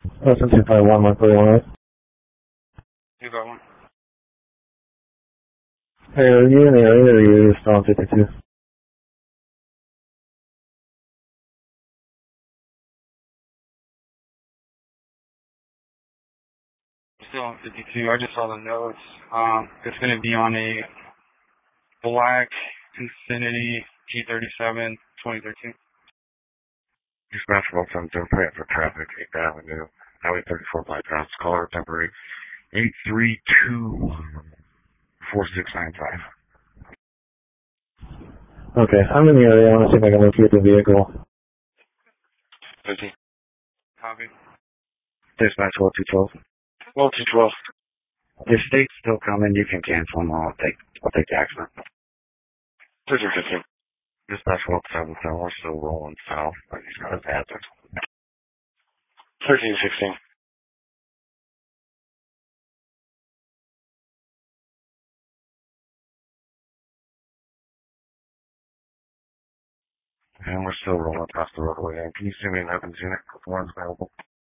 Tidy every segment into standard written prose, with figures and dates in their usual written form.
Listen 251, 141. 251. Hey, are you in the area or are you still on 52? Still on 52. I just saw the notes. It's going to be on a black Infiniti G37 2013. Dispatch Wilson, don't pay for traffic, 8th Avenue, Highway 34 bypass, caller temporary 832-4695. Okay, I'm in the area. I want to see if I can locate the vehicle. 50. Copy. Dispatch Well 212. Well, 212. If state's still coming, you can cancel them. I'll take the accident. 1315. Dispatch Well 77. We're still rolling south. But he's got his hazard. 1316. And we're still rolling across the roadway. And can you see me an Evans unit? One's available.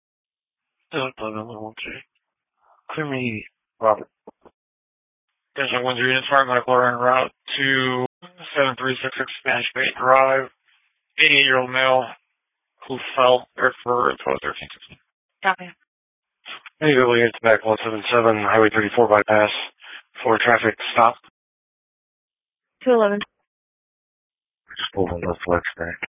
Clear me, Robert. There's a 1 units fire medical en route to 7366 Spanish Bay Drive. 88-year-old male who fell there for 12-13-16. Copy. Any units back 177 Highway 34 bypass for traffic stop. 211. Just pulled on the flex back.